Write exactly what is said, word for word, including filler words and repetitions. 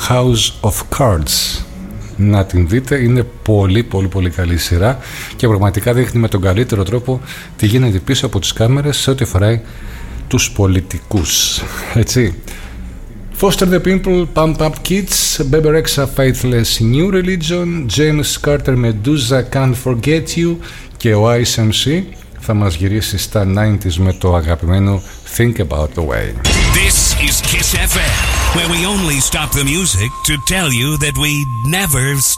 House of Cards. Να την δείτε, είναι πολύ πολύ πολύ καλή σειρά και πραγματικά δείχνει με τον καλύτερο τρόπο τι γίνεται πίσω από τις κάμερες σε ό,τι αφορά τους πολιτικούς. Έτσι. Foster the People, Pump Up Kids, Bebe Rexha, Faithless, New Religion, James Carter, Medusa, Can't Forget You και ο άι ες εμ σι θα μας γυρίσει στα ενενήντα με το αγαπημένο Think About The Way. This is Kiss εφ εμ, where we only stop the music to tell you that we never stop.